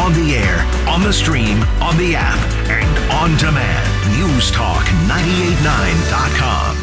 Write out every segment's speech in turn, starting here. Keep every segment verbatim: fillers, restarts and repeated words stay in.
On the air, on the stream, on the app, and on demand. News Talk ninety-eight point nine dot com.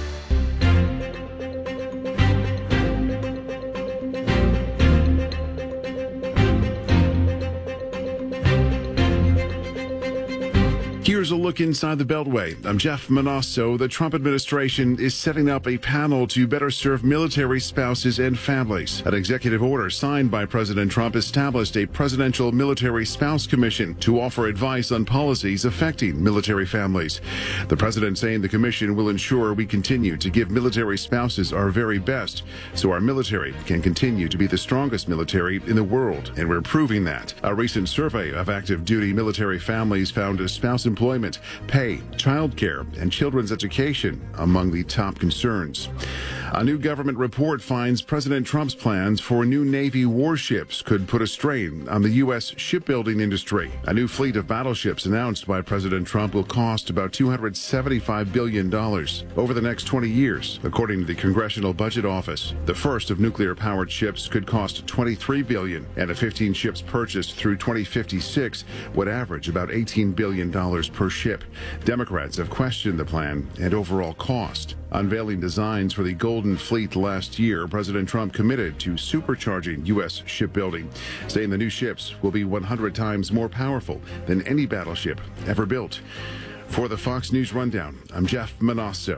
Here's a look inside the Beltway. I'm Jeff Manasso. The Trump administration is setting up a panel to better serve military spouses and families. An executive order signed by President Trump established a Presidential Military Spouse Commission to offer advice on policies affecting military families. The president saying the commission will ensure we continue to give military spouses our very best so our military can continue to be the strongest military in the world, and we're proving that. A recent survey of active duty military families found a spouse employment, pay, childcare, and children's education among the top concerns. A new government report finds President Trump's plans for new Navy warships could put a strain on the U S shipbuilding industry. A new fleet of battleships announced by President Trump will cost about two hundred seventy-five billion dollars over the next twenty years, according to the Congressional Budget Office. The first of nuclear-powered ships could cost twenty-three billion dollars, and the fifteen ships purchased through twenty fifty-six would average about eighteen billion dollars per ship. Democrats have questioned the plan and overall cost. Unveiling designs for the Golden Fleet last year, President Trump committed to supercharging U S shipbuilding, saying the new ships will be one hundred times more powerful than any battleship ever built. For the Fox News Rundown, I'm Jeff Manasso.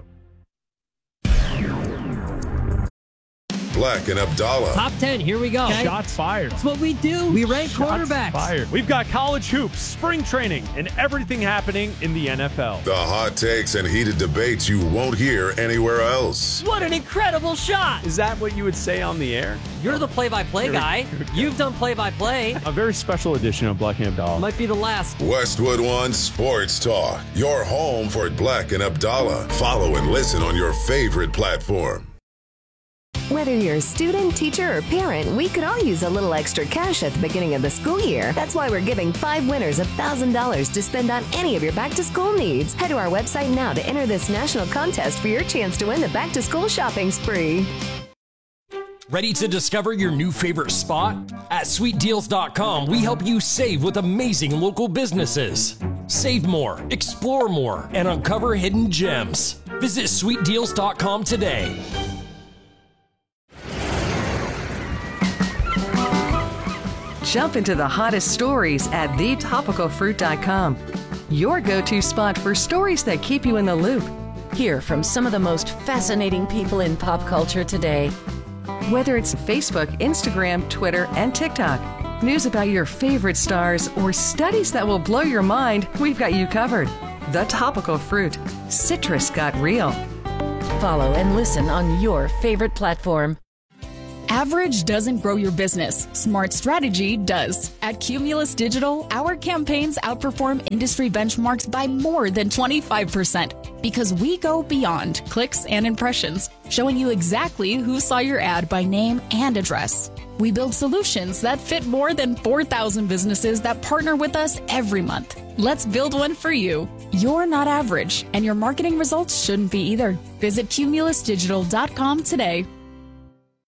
Black and Abdallah. Top ten, here we go. Okay. Shots fired. That's what we do. We rank Shots quarterbacks. Fired. We've got college hoops, spring training, and everything happening in the N F L. The hot takes and heated debates you won't hear anywhere else. What an incredible shot. Is that what you would say on the air? You're the play-by-play guy. You've done play-by-play. A very special edition of Black and Abdallah. Might be the last. Westwood One Sports Talk. Your home for Black and Abdallah. Follow and listen on your favorite platform. Whether you're a student, teacher, or parent, we could all use a little extra cash at the beginning of the school year. That's why we're giving five winners one thousand dollars to spend on any of your back-to-school needs. Head to our website now to enter this national contest for your chance to win the back-to-school shopping spree. Ready to discover your new favorite spot? At sweet deals dot com, we help you save with amazing local businesses. Save more, explore more, and uncover hidden gems. Visit sweet deals dot com today. Jump into the hottest stories at the topical fruit dot com. Your go-to spot for stories that keep you in the loop. Hear from some of the most fascinating people in pop culture today. Whether it's Facebook, Instagram, Twitter, and TikTok, news about your favorite stars, or studies that will blow your mind, we've got you covered. The Topical Fruit. Citrus got real. Follow and listen on your favorite platform. Average doesn't grow your business. Smart strategy does. At Cumulus Digital, our campaigns outperform industry benchmarks by more than twenty-five percent because we go beyond clicks and impressions, showing you exactly who saw your ad by name and address. We build solutions that fit more than four thousand businesses that partner with us every month. Let's build one for you. You're not average, and your marketing results shouldn't be either. Visit cumulus digital dot com today.